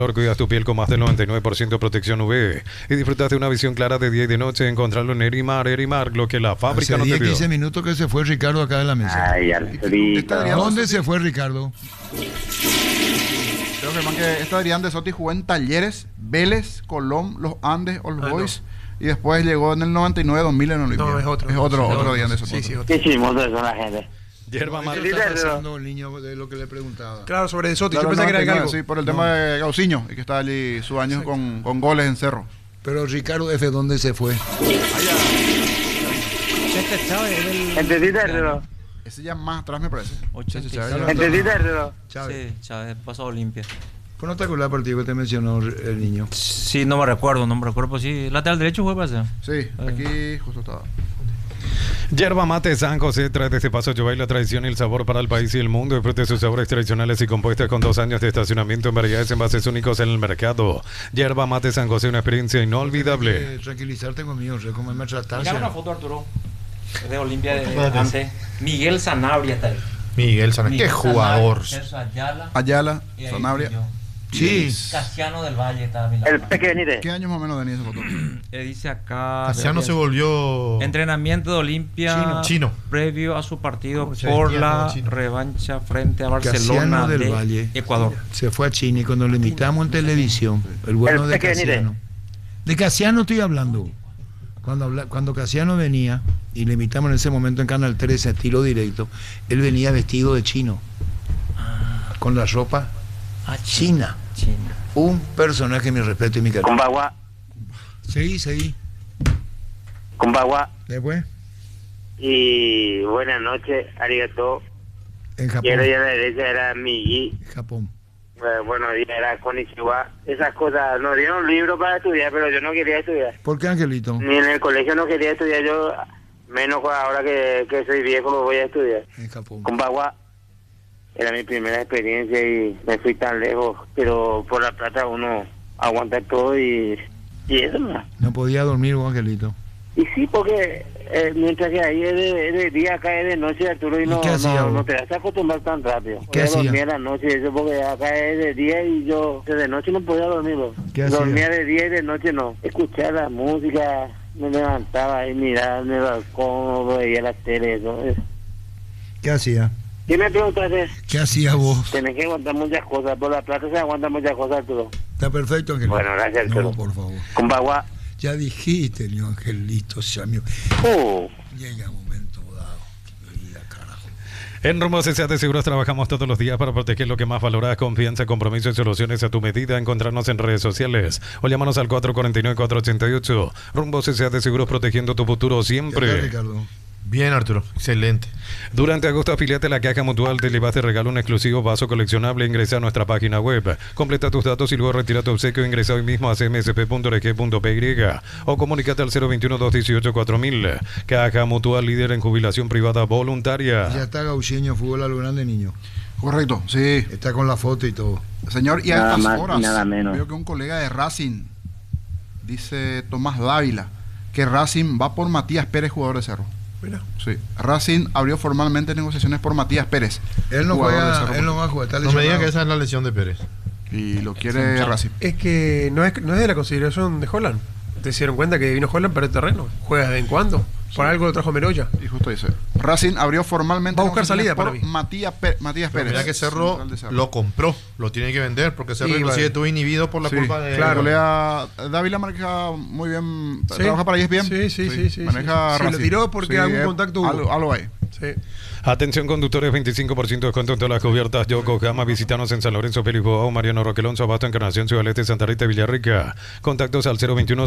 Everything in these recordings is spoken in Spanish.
Cuidas tu piel con más del 99% de protección UV y disfrutas de una visión clara de día y de noche. Encontrarlo en Erimar, lo que la fábrica Hace no te 10, vio. 15 minutos que se fue Ricardo acá de la mesa. Ay, Alfredito. ¿A dónde se fue Ricardo? Creo que, man, que este Adrián de Sotti jugó en Talleres, Vélez, Colón, Los Andes, All Boys. Y después llegó en el 99-2000 en Olimpia. No, es otro. Es otro Sí, Adrián de Sotti. Sí, sí, otro. Qué chismosos son la gente. Hierba ¿Qué mate. le está pasando el niño de lo que le preguntaba? Claro, sobre De Sotti. Claro, Yo pensé que era 99, Galgo. sí, por el tema de Gauciño, y que está allí sus años con goles en Cerro. Pero Ricardo F., ¿dónde se fue? Chete Chávez es el... ¿Entendiste, Arturo? Ese ya más atrás me parece. 86. ¿Entendiste, Arturo? Chávez. Sí, Chávez pasó a Olimpia. Fue un espectacular partido que te mencionó el niño. Sí, no me recuerdo, pues sí. Lateral derecho fue para Sí, aquí justo estaba. Hierba mate San José trae desde Paso Yobay la tradición y el sabor para el país y el mundo. Disfrute sus sabores tradicionales y compuestas con 2 años de estacionamiento en variedades envases únicos en el mercado. Hierba mate San José, una experiencia inolvidable. Tranquilizarte conmigo, cómo me trataste. Acá una foto, Arturo. De Olimpia de AC. Miguel Sanabria está ahí. Miguel Sanabria, qué jugador. Celso Ayala. Ayala, Y ahí Sanabria. yo. Sí. Casiano del Valle está a mi lado. El pequeñite. ¿Qué años más o menos tenía esa foto? Dice acá. Casiano se volvió Entrenamiento de Olimpia Chino. previo a su partido ¿Cómo se por llama? la Chino. revancha frente a Barcelona Casiano del de Valle. Ecuador. Se fue a China y cuando lo invitamos en televisión, el bueno El de pequeñito. Casiano. De Casiano estoy hablando. Cuando Casiano venía, y le invitamos en ese momento en Canal 13 a estilo directo, él venía vestido de chino. Con la ropa china. China. Un personaje, mi respeto y mi cariño. Kumbagua. Seguí. Kumbagua. Después, Y buenas noches, arigato. en Japón. Quiero ir a la derecha, era Migi. Japón. Buenos días, era Konnichiwa. Esas cosas, nos dieron libros para estudiar, pero yo no quería estudiar. ¿Por qué, Angelito? Ni en el colegio no quería estudiar, yo menos ahora que soy viejo lo voy a estudiar. En Japón. Kumbagua. Era mi primera experiencia y me fui tan lejos, pero por la plata uno aguanta todo y eso no. No podía dormir, vos, Angelito. Y sí, porque mientras que ahí es de día, acá es de noche, Arturo, y ¿Y no, qué hacía vos? no te vas a acostumbrar tan rápido. ¿Qué Podía hacía? dormir a la noche, eso porque acá es de día y yo de noche no podía dormir. Vos. ¿Qué hacía? Dormía de día y de noche no. Escuchar la música, me levantaba y miraba en el balcón, veía la tele, eso. ¿Qué hacía? ¿Qué me preguntaste? ¿Qué hacía vos? Tenés que aguantar muchas cosas, por la plata se aguantan muchas cosas, Arturo. Está perfecto, Angelito. Bueno, gracias, No, Arturo. por favor. Kumbagua. Ya dijiste, mi Angelito, Samio. Llega un momento dado. Mi vida, carajo. En Rumbo CCA de Seguros trabajamos todos los días para proteger lo que más valoras: confianza, compromiso y soluciones a tu medida. Encontrarnos en redes sociales o llámanos al 449-488. Rumbo CCA de Seguros, protegiendo tu futuro ¿Qué tal, siempre. Ricardo? Bien, Arturo, excelente. Durante agosto, afiliate a la Caja Mutual, te llevas de regalo un exclusivo vaso coleccionable. Ingresa a nuestra página web, completa tus datos y luego retira tu obsequio. Ingresa hoy mismo a cmsp.org.py o comunícate al 021-218-4000. Caja Mutual, líder en jubilación privada voluntaria. Ya está Gaucheño, fútbol a lo grande, niño. Correcto, sí. Está con la foto y todo. Señor, y a Nada estas más y horas nada menos. veo que un colega de Racing, dice Tomás Dávila, que Racing va por Matías Pérez, jugador de Cerro. Mira. Sí. Racing abrió formalmente negociaciones por Matías Pérez. Él no jugador de juega, Cerro él no va a jugar. Está No me diga lesionado. que esa es la lesión de Pérez. Y lo quiere Racing. Es que no es de la consideración de Holland. Te dieron cuenta que vino Holland para el terreno. Juega de vez en cuando. Por algo lo trajo Meroya. Y justo dice, Racing abrió formalmente Va a buscar negociaciones salida para por mí. Matías Pero Pérez. mira que Cerro central de Cerro. lo compró, lo tiene que vender, porque Cerro Sí, inclusive vale. estuvo inhibido por la Sí, culpa de... claro. Colega Dávila maneja muy bien, Sí. trabaja para ESPN. Sí. Maneja Sí, lo Racing. tiró porque algún es- contacto hubo. algo hay. Sí. Atención conductores, 25% de descuento en todas las cubiertas Yokohama. Visítanos en San Lorenzo, Félix Boao, Mariano Roquelonso, Abasto, Encarnación, Ciudad del Este, Santa Rita y Villarrica. Contactos al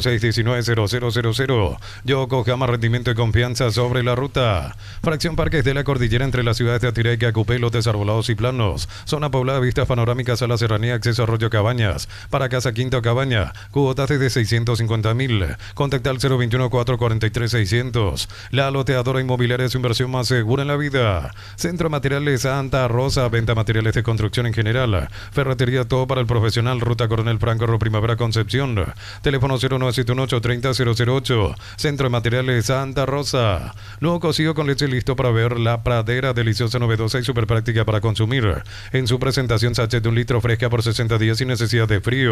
021-619-0000. Yokohama, rendimiento y confianza sobre la ruta. Fracción Parques de la Cordillera entre las ciudades de Atiré, Cacupé, lotes arbolados y planos. Zona poblada, vistas panorámicas a la serranía, acceso a Arroyo Cabañas. Para Casa Quinta o Cabaña, cuotas desde 650.000. Contacta al 021-443-600. La loteadora inmobiliaria es su inversión más segura. aseguran la vida. Centro de Materiales Santa Rosa, venta materiales de construcción en general. Ferretería todo para el profesional, Ruta Coronel Franco, Primavera Concepción. Teléfono 0971-830-008. Centro de Materiales Santa Rosa. Nuevo cocido con leche listo para ver. La Pradera, deliciosa, novedosa y súper práctica para consumir. En su presentación, sachet de 1 litro fresca por 60 días sin necesidad de frío.